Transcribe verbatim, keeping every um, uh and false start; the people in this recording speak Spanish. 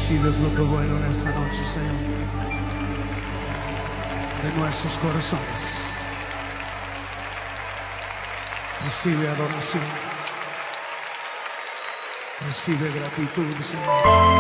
Recibe fruto bueno en esta noche, Señor, de nuestros corazones. Recibe adoración. Recibe gratitud, Señor.